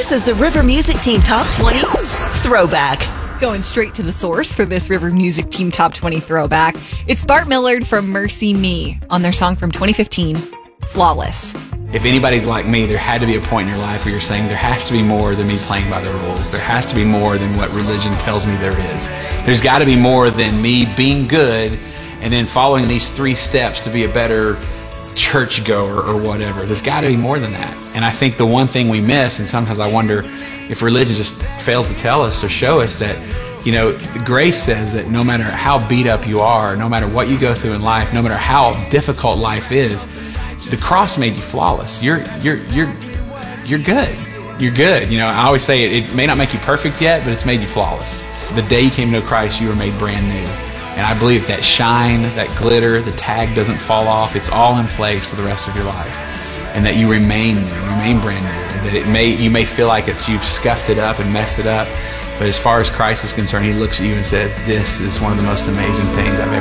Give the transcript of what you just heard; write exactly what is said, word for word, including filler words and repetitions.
This is the River Music Team Top twenty Throwback. Going straight to the source for this River Music Team Top twenty Throwback, it's Bart Millard from Mercy Me on their song from twenty fifteen, Flawless. If anybody's like me, there had to be a point in your life where you're saying there has to be more than me playing by the rules. There has to be more than what religion tells me there is. There's got to be more than me being good and then following these three steps to be a better churchgoer or whatever. There's got to be more than that. And I think the one thing we miss, and sometimes I wonder if religion just fails to tell us or show us that, you know, grace says that no matter how beat up you are, no matter what you go through in life, no matter how difficult life is, the cross made you flawless. You're you're you're you're good. You're good. You know, I always say it, it may not make you perfect yet, but it's made you flawless. The day you came to know Christ, you were made brand new. And I believe that shine, that glitter, the tag doesn't fall off. It's all in place for the rest of your life. And that you remain new, remain brand new. And that it may you may feel like it's you've scuffed it up and messed it up. But as far as Christ is concerned, He looks at you and says, this is one of the most amazing things I've ever